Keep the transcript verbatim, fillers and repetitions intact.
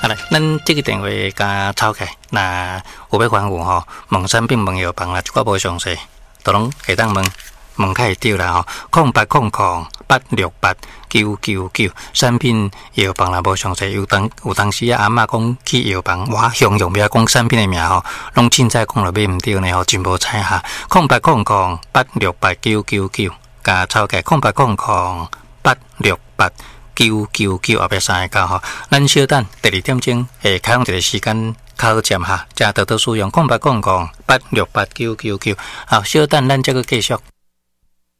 好来，咱这个电话甲抄起，那有要关有吼，问产品问药房啦，一寡无详细，都拢会当问，问较会对啦吼。空八空空八六八九九九，产品药房啦无详细，有当有当时啊，阿嬷讲去药房，我形容不要讲产品的名吼，拢凊彩讲了买唔对呢吼，真无彩哈。空八空空八六八九九九，甲抄起空八空空八六八。九九九后壁三个九吼，咱小等第二点钟会开放一个时间考验哈，加多多使用空八空空八六八九九九，好，小等咱这个继续。